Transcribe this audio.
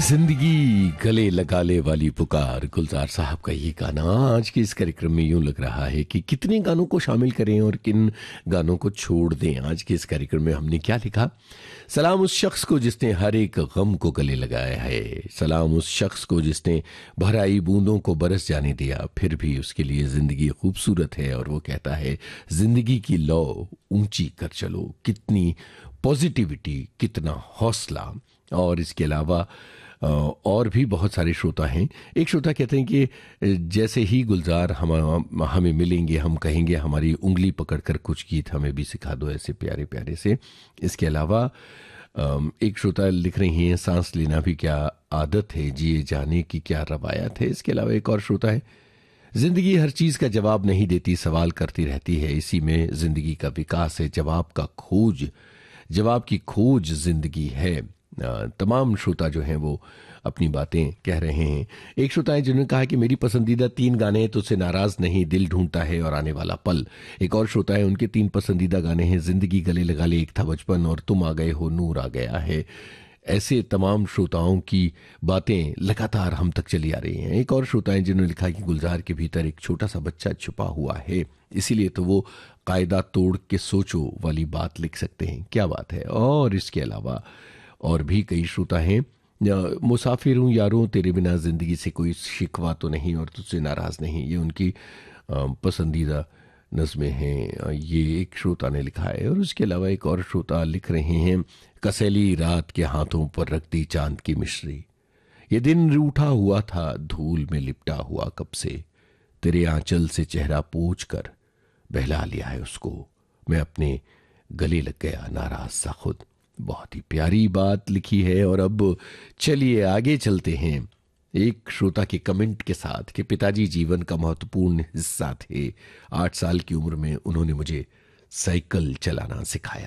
जिंदगी गले लगा ले वाली पुकार, गुलजार साहब का ये गाना आज के इस कार्यक्रम में यूं लग रहा है कि कितने गानों को शामिल करें और किन गानों को छोड़ दें। आज के इस कार्यक्रम में हमने क्या लिखा? सलाम उस शख्स को जिसने हर एक गम को गले लगाया है, सलाम उस शख्स को जिसने भर आई बूंदों को बरस जाने दिया, फिर भी उसके लिए जिंदगी खूबसूरत है। और वो कहता है जिंदगी की लौ ऊंची कर चलो, कितनी पॉजिटिविटी, कितना हौसला। और इसके अलावा और भी बहुत सारे श्रोता हैं। एक श्रोता कहते हैं कि जैसे ही गुलजार हमें मिलेंगे हम कहेंगे हमारी उंगली पकड़कर कुछ गीत हमें भी सिखा दो, ऐसे प्यारे प्यारे से। इसके अलावा एक श्रोता लिख रही हैं सांस लेना भी क्या आदत है, जिए जाने की क्या रवायत है। इसके अलावा एक और श्रोता है, जिंदगी हर चीज का जवाब नहीं देती, सवाल करती रहती है, इसी में जिंदगी का विकास है, जवाब की खोज जिंदगी है। तमाम श्रोता जो हैं वो अपनी बातें कह रहे हैं। एक श्रोता है जिन्होंने कहा कि मेरी पसंदीदा 3 गाने हैं, तुझसे नाराज नहीं, दिल ढूंढता है और आने वाला पल। एक और श्रोता है उनके 3 पसंदीदा गाने हैं, जिंदगी गले लगा ले, एक था बचपन और तुम आ गए हो, नूर आ गया है। ऐसे तमाम श्रोताओं की बातें लगातार हम तक चली आ रही हैं। एक और श्रोता है जिन्होंने लिखा कि गुलजार के भीतर एक छोटा सा बच्चा छुपा हुआ है, इसीलिए तो वो कायदा तोड़ के सोचो वाली बात लिख सकते हैं। क्या बात है। और इसके अलावा और भी कई श्रोता हैं, मुसाफिर हूँ यारों तेरे बिना, जिंदगी से कोई शिकवा तो नहीं और तुझसे नाराज नहीं, ये उनकी पसंदीदा नज़में हैं। ये एक श्रोता ने लिखा है। और उसके अलावा एक और श्रोता लिख रहे हैं, कसैली रात के हाथों पर रख दी चांद की मिश्री, ये दिन रूठा हुआ था धूल में लिपटा हुआ कब से, तेरे आंचल से चेहरा पोंछ कर बहला लिया है उसको, मैं अपने गले लग गया नाराज सा खुद। बहुत ही प्यारी बात लिखी है। और अब चलिए आगे चलते हैं एक श्रोता के कमेंट के साथ कि पिताजी जीवन का महत्वपूर्ण हिस्सा थे। 8 साल की उम्र में उन्होंने मुझे साइकिल चलाना सिखाया।